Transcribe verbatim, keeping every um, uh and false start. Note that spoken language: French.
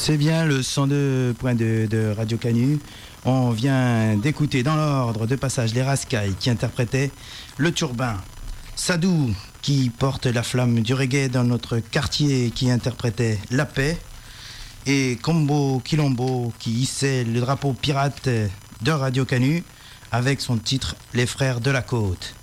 C'est bien le cent deux point deux de Radio Canu. On vient d'écouter dans l'ordre de passage les Rascailles qui interprétaient Le Turbin, Sadou qui porte la flamme du reggae dans notre quartier qui interprétait La Paix, et Combo Quilombo qui hissait le drapeau pirate de Radio Canu avec son titre Les Frères de la Côte.